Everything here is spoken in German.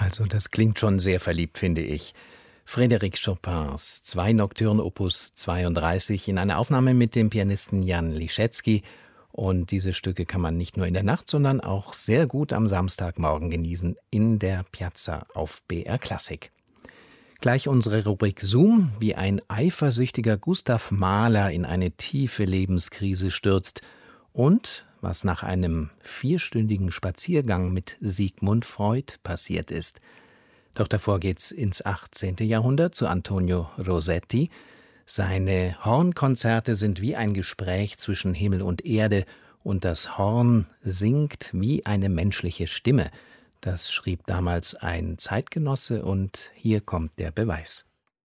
Also das klingt schon sehr verliebt, finde ich. Frédéric Chopins 2 Nocturne Opus 32 in einer Aufnahme mit dem Pianisten Jan Liszewski. Und diese Stücke kann man nicht nur in der Nacht, sondern auch sehr gut am Samstagmorgen genießen in der Piazza auf BR Klassik. Gleich unsere Rubrik Zoom, wie ein eifersüchtiger Gustav Mahler in eine tiefe Lebenskrise stürzt und was nach einem 4-stündigen Spaziergang mit Sigmund Freud passiert ist. Doch davor geht's ins 18. Jahrhundert zu Antonio Rossetti. Seine Hornkonzerte sind wie ein Gespräch zwischen Himmel und Erde und das Horn singt wie eine menschliche Stimme. Das schrieb damals ein Zeitgenosse und hier kommt der Beweis.